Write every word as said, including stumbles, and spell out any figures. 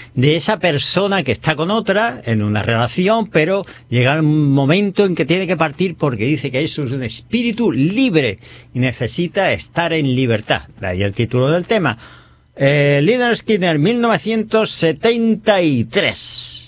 de esa persona que está con otra en una relación, pero llega un momento en que tiene que partir porque dice que eso es un espíritu libre y necesita estar en libertad. De ahí el título del tema. Eh, Lynyrd Skynyrd, mil novecientos setenta y tres.